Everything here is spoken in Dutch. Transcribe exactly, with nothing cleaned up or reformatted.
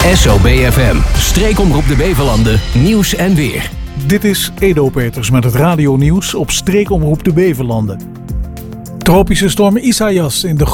S O B F M, Streekomroep de Beverlanden, nieuws en weer. Dit is Edo Peters met het radionieuws op Streekomroep de Beverlanden. Tropische storm Isaias in de